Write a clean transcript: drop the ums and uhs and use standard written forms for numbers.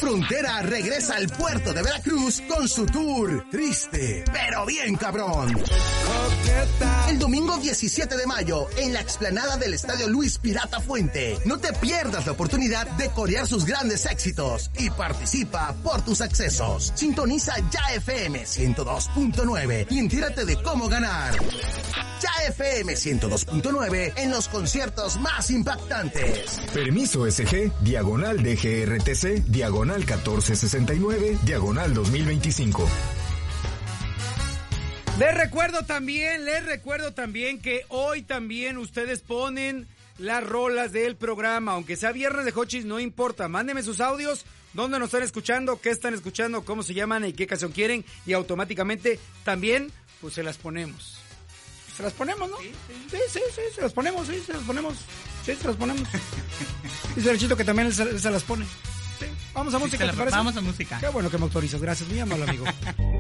Frontera regresa al puerto de Veracruz con su tour Triste, pero bien cabrón. El domingo 17 de mayo, en la explanada del Estadio Luis Pirata Fuente. No te pierdas la oportunidad de corear sus grandes éxitos y participa por tus accesos. Sintoniza Ya FM 102.9 y entérate de cómo ganar. Ya FM 102.9 en los conciertos más impactantes. Permiso SG, diagonal DGRTC, diagonal 1469, diagonal 2025. Les recuerdo también que hoy también ustedes ponen las rolas del programa, aunque sea viernes de Hochis, no importa, mándenme sus audios, dónde nos están escuchando, qué están escuchando, cómo se llaman y qué canción quieren, y automáticamente también pues se las ponemos. Se las ponemos, ¿no? Sí, se las ponemos. Dice el Chito que también se las pone. Sí. Vamos a música, ¿te parece? Vamos a música. Qué bueno que me autorizas, gracias, mi amable amigo.